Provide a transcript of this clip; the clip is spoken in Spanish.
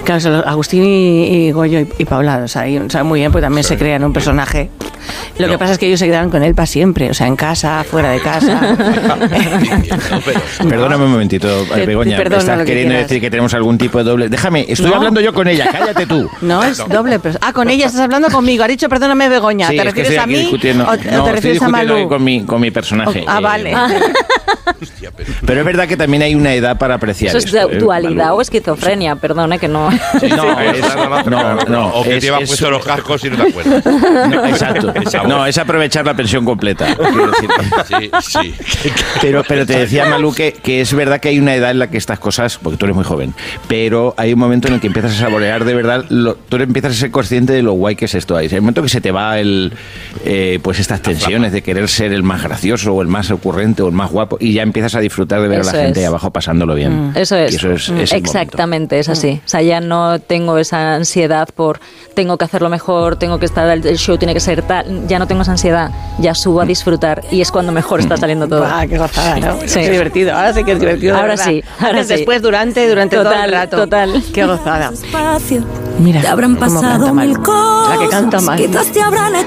Claro, Agustín y Goyo y Paula, o sea, saben muy bien, pues también se crean un personaje. Lo que pasa es que ellos se quedaron con él para siempre, o sea, en casa, fuera de casa. Perdóname un momentito, Begoña, ¿estás queriendo decir que tenemos algún tipo de doble? Déjame, estoy hablando yo con ella, cállate tú. No, es doble. Con ella estás hablando conmigo. Ha dicho, perdóname, Begoña. Sí, ¿Te refieres a mí o te refieres a Malú? Con mi personaje. Vale. Pero es verdad que también hay una edad para apreciar eso. ¿Eso es dualidad o esquizofrenia? Perdone que no... Sí, no. O que te llevas puesto los cascos y no te acuerdas. No, exacto. No, es aprovechar la pensión completa. Sí. Pero te decía, Malú, que es verdad que hay una edad en la que estas cosas, porque tú eres muy joven, pero hay un momento en el que empiezas a saborear de verdad, tú empiezas a ser consciente de lo guay que es esto. Hay un momento que se te va pues estas tensiones de querer ser el más gracioso o el más ocurrente o el más guapo y ya empiezas a disfrutar de ver a la gente ahí abajo pasándolo bien. Eso es. Y eso es exactamente, es así. O sea, ya no tengo esa ansiedad por tengo que hacerlo mejor, tengo que estar, el show tiene que ser tal, ya no tengo esa ansiedad, ya subo a disfrutar y es cuando mejor está saliendo todo. Qué gozada, ¿no? Sí. Qué divertido, ahora sí que es divertido. Ahora sí. Después, durante total, todo el rato. Total. Qué gozada. Mira, te habrán cómo pasado canta Malú. mil cosas, La que canta mal. Quizás te habrán